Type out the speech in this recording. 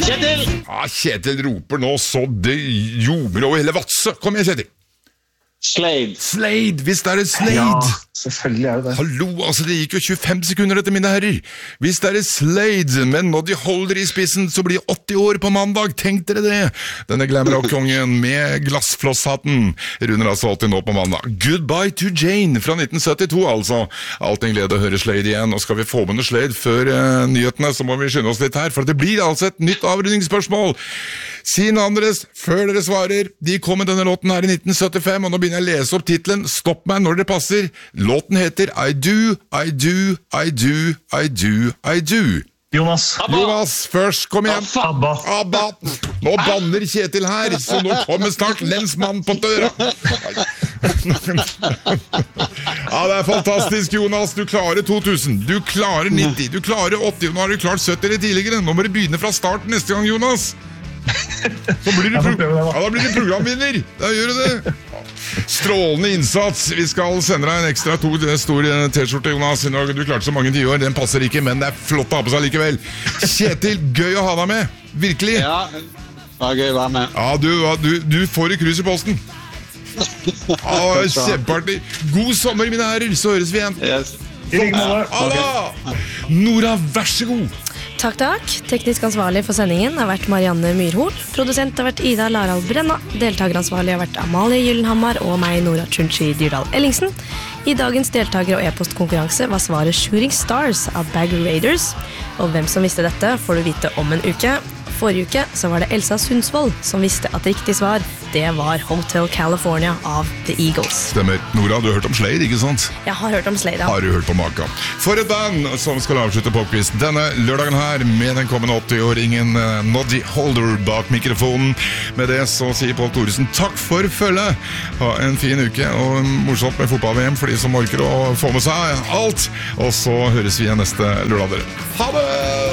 Kjetil! Ja, Kjetil roper nå så det ljomer over hele Vadsø. Kom igjen, Kjetil. Slade. Slade, visst det Slade. Ja, selvfølgelig det. Hallo, altså det gikk jo 25 sekunder dette, mine herrer. Hvis det Slade, men Noddy Holder i spissen, så blir 80 år på mandag. Tenk dere det. Denne glamrock-kongen med glassflosshatten runder altså 80 nå på mandag. Goodbye to Jane fra 1972, altså. Alt en glede å høre Slade igjen. Og skal vi få med noe Slade før nyhetene, så må vi skynde oss litt her, for det blir altså et nytt avrundingsspørsmål. Si navnet deres før dere svarer. De kom med denne låten her i 1975, og nå begynner jeg å lese opp titlen. Stopp meg når det passer. Låten heter I Do, I Do, I Do, I Do, I Do. Jonas. Jonas, først, kom igjen. Abba. Abba. Nå banner Kjetil her, så nå kommer snart lensmannen på døra. Ja, det fantastisk, Jonas. Du klarer 2000, du klarer 90, du klarer 80, og nå har du klart 70 tidligere. Nå må du begynne fra starten neste gang, Jonas. Så blir du da blir du programvinner. Da gjør du det. Strålende innsats. Vi skal sende deg en ekstra stor t-skjorte, Jonas. Du klarte så mange 10 år, den passer ikke, men det flott å ha på seg likevel. Kjetil, gøy å ha deg med. Virkelig. Ja, det var gøy å være med. Ja, du får et krus i posten. Kjempeartig. God sommer, mine herrer, så høres vi igjen. Yes. Nora, vær så god. Takk, takk. Teknisk ansvarlig for sendingen har vært Marianne Myrhol. Produsent har vært Ida Larald Brenna. Deltakeransvarlig har vært Amalie Gyllenhammar og meg, Nora Tjunchi Dyrdal Ellingsen. I dagens deltaker- og e-postkonkurranse var svaret Shooting Stars av Bag Raiders. Og hvem som visste dette får du vite om en uke. Forrige uke så var det Elsa Sundsvold som visste at riktig svar, det var Hotel California av The Eagles. Stemmer. Nora, du har hørt om Slade, ikke sant? Jeg har hørt om Slade, ja. Har du hørt på Maka? For et band som skal avslutte popquizen denne lørdagen her med den kommende 80-åringen Noddy Holder bak mikrofonen. Med det så sier Pål Thoresen takk for følget. Ha en fin uke og morsomt med fotball-VM for de som orker å få med seg alt. Og så høres vi igjen neste lørdag, dere. Ha det!